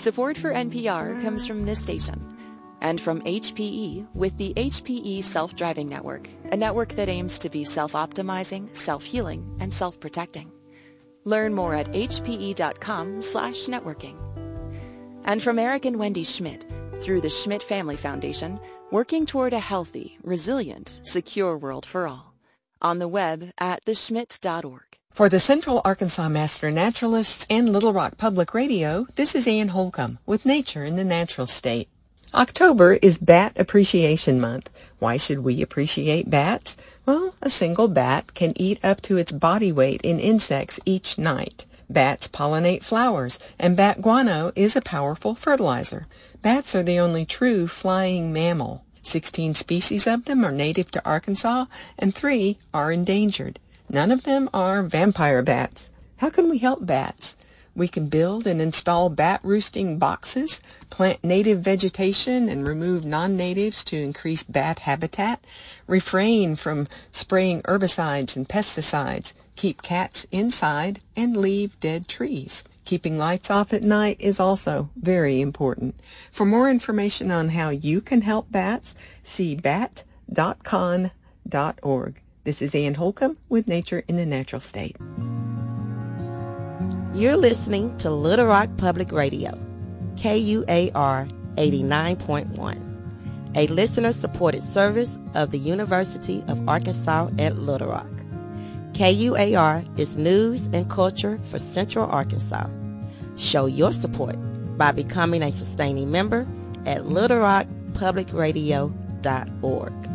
Support for NPR comes from this station and from HPE with the HPE Self-Driving Network, a network that aims to be self-optimizing, self-healing, and self-protecting. Learn more at hpe.com/networking. And from Eric and Wendy Schmidt, through the Schmidt Family Foundation, working toward a healthy, resilient, secure world for all. On the web at theschmidt.org. For the Central Arkansas Master Naturalists and Little Rock Public Radio, this is Ann Holcomb with Nature in the Natural State. October is Bat Appreciation Month. Why should we appreciate bats? Well, a single bat can eat up to its body weight in insects each night. Bats pollinate flowers, and bat guano is a powerful fertilizer. Bats are the only true flying mammal. 16 species of them are native to Arkansas, and 3 are endangered. None of them are vampire bats. How can we help bats? We can build and install bat roosting boxes, plant native vegetation, and remove non-natives to increase bat habitat, refrain from spraying herbicides and pesticides, keep cats inside, and leave dead trees. Keeping lights off at night is also very important. For more information on how you can help bats, see bat.con.org. This is Ann Holcomb with Nature in the Natural State. You're listening to Little Rock Public Radio, KUAR 89.1, a listener-supported service of the University of Arkansas at Little Rock. KUAR is news and culture for Central Arkansas. Show your support by becoming a sustaining member at littlerockpublicradio.org.